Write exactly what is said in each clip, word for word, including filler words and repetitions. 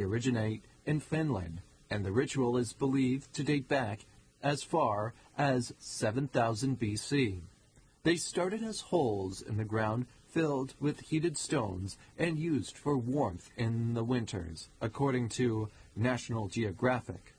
originate in Finland, and the ritual is believed to date back as far as seven thousand B C. They started as holes in the ground filled with heated stones and used for warmth in the winters, according to National Geographic.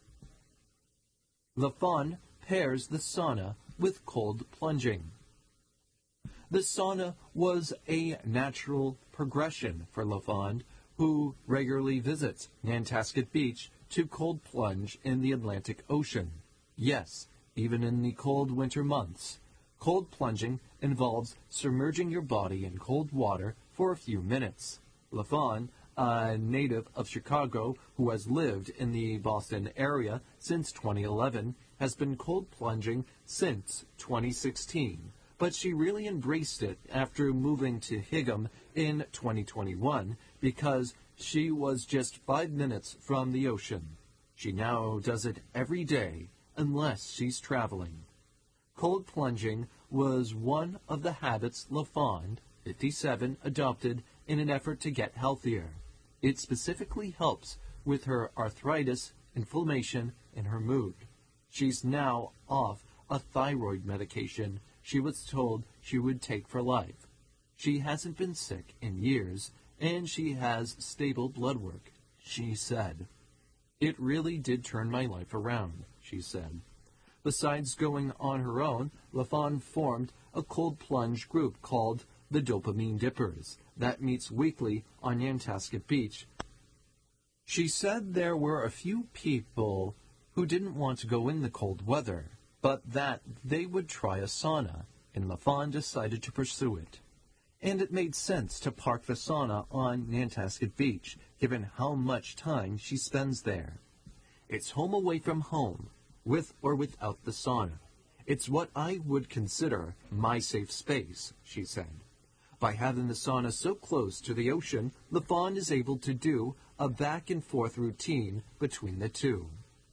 LaFawn pairs the sauna with cold plunging. The sauna was a natural progression for LaFawn, who regularly visits Nantasket Beach to cold plunge in the Atlantic Ocean. Yes, even in the cold winter months. Cold plunging involves submerging your body in cold water for a few minutes. LaFawn, a native of Chicago who has lived in the Boston area since twenty eleven, has been cold plunging since twenty sixteen, but she really embraced it after moving to Higham in twenty twenty-one because she was just five minutes from the ocean. She now does it every day, unless she's traveling. Cold plunging was one of the habits LaFawn, fifty-seven, adopted in an effort to get healthier. It specifically helps with her arthritis, inflammation, and her mood. She's now off a thyroid medication she was told she would take for life. She hasn't been sick in years, and she has stable blood work, she said. It really did turn my life around, she said. Besides going on her own, LaFawn formed a cold plunge group called the Dopamine Dippers that meets weekly on Nantasket Beach. She said there were a few people who didn't want to go in the cold weather, but that they would try a sauna, and LaFawn decided to pursue it. And it made sense to park the sauna on Nantasket Beach, given how much time she spends there. It's home away from home, with or without the sauna. It's what I would consider my safe space, she said. By having the sauna so close to the ocean, LaFawn is able to do a back-and-forth routine between the two.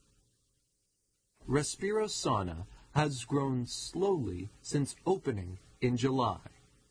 Respiro Sauna has grown slowly since opening in July.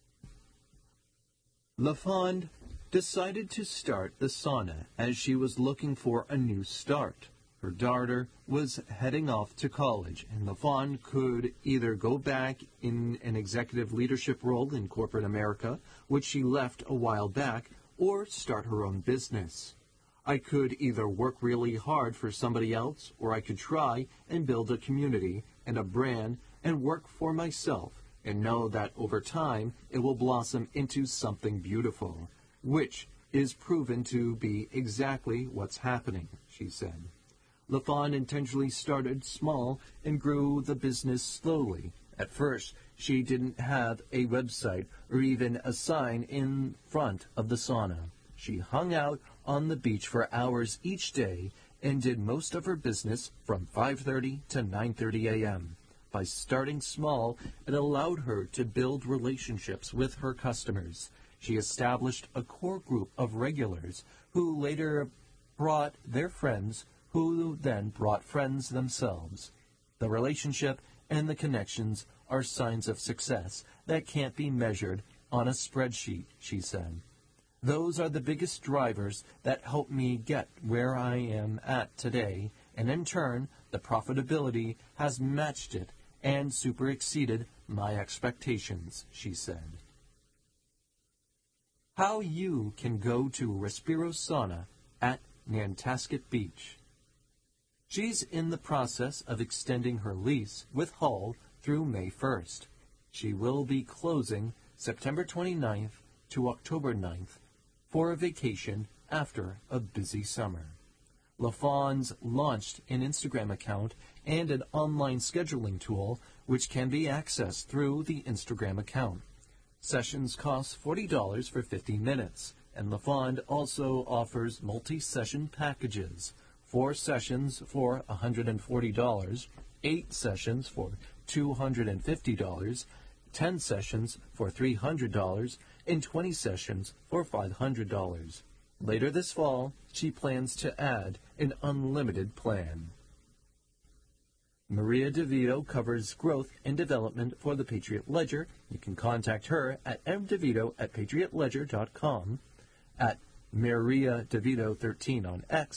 LaFawn decided to start the sauna as she was looking for a new start. Her daughter was heading off to college, and LaFawn could either go back in an executive leadership role in corporate America, which she left a while back, or start her own business. I could either work really hard for somebody else, or I could try and build a community and a brand and work for myself and know that over time it will blossom into something beautiful, which is proven to be exactly what's happening, she said. LaFawn intentionally started small and grew the business slowly. At first, she didn't have a website or even a sign in front of the sauna. She hung out on the beach for hours each day and did most of her business from five thirty to nine thirty a m By starting small, it allowed her to build relationships with her customers. She established a core group of regulars who later brought their friends, who then brought friends themselves. The relationship and the connections are signs of success that can't be measured on a spreadsheet, she said. Those are the biggest drivers that help me get where I am at today, and in turn, the profitability has matched it and super exceeded my expectations, she said. How you can go to Respiro Sauna at Nantasket Beach. She's in the process of extending her lease with Hull through May first. She will be closing September twenty-ninth to October ninth for a vacation after a busy summer. LaFawn's launched an Instagram account and an online scheduling tool which can be accessed through the Instagram account. Sessions cost forty dollars for fifty minutes, and LaFawn also offers multi-session packages. Four sessions for one hundred forty dollars, eight sessions for two hundred fifty dollars, ten sessions for three hundred dollars, and twenty sessions for five hundred dollars. Later this fall, she plans to add an unlimited plan. Maria DeVito covers growth and development for the Patriot Ledger. You can contact her at m devito at patriot ledger dot com, at Maria DeVito thirteen on X,